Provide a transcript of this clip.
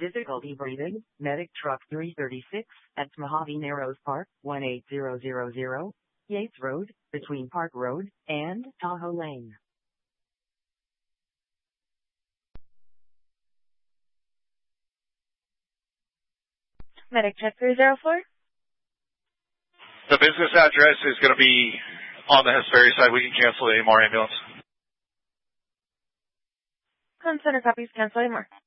Difficulty breathing. Medic Truck 336 at Mojave Narrows Park, 18000, Yates Road, between Park Road and Tahoe Lane. Medic Truck 304. The business address is going to be on the Hesperia side. We can cancel the AMR ambulance. Center copies, cancel AMR.